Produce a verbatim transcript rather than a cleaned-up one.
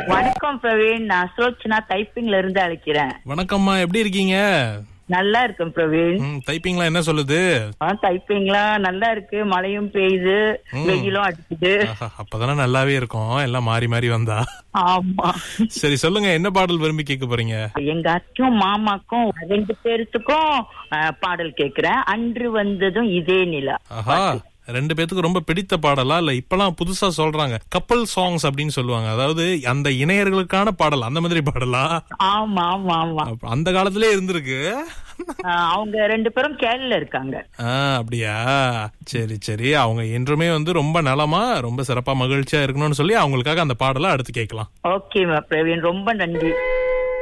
வணக்கம் பிரவீன், நான் சுலோச்சனா டைப்பிங்ல இருந்து அழைக்கிறேன். வணக்கம்மா, எப்படி இருக்கீங்க? நல்லா இருக்கும் பிரவீன். டைப்பிங்லாம் என்ன சொல்லுது? டைப்பிங்லாம் நல்லா இருக்கு. மழையும் பெய்யுது, வெயிலும் அடிக்குது. அப்பதானே நல்லாவே இருக்கும் எல்லாம் மாறி மாறி வந்தா. ஆமா. சரி சொல்லுங்க, என்ன பாடல் விரும்பி கேட்க போறீங்க? எங்க அச்சும் மாமாக்கும் ரெண்டு பேருத்துக்கும் பாடல் கேக்குறேன். அன்று வந்ததும் இதே நிலா. ஆஹா, ரெண்டு பேத்துக்கு ரொம்ப பிடித்த பாடலா? இல்ல இப்பெல்லாம் புதுசா சொல்றாங்க கப்பல் சாங்ஸ் அப்படின்னு சொல்லுவாங்க, அதாவது அந்த இணையர்களுக்கான பாடல், அந்த மாதிரி பாடலா? ஆமா ஆமா ஆமா, அந்த காலத்திலே இருந்திருக்கு. அவங்க ரெண்டு பேரும் கேரள இருக்காங்க. அப்படியா? சரி சரி, அவங்க என்றுமே வந்து ரொம்ப நலமா ரொம்ப சிறப்பா மகிழ்ச்சியா இருக்கணும்னு சொல்லி அவங்களுக்காக அந்த பாடலை அடுத்து கேட்கலாம். ஓகே பிரவீன், ரொம்ப நன்றி.